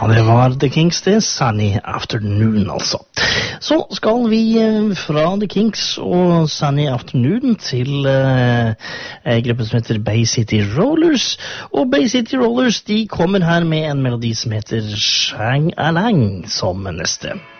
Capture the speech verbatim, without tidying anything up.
Ja, det var The Kinks, det. Sunny Afternoon, altså. Så skal vi fra The Kinks og Sunny Afternoon til uh, gruppen som heter Bay City Rollers. Og Bay City Rollers, de kommer her med en melodi som heter Shang Alang som neste.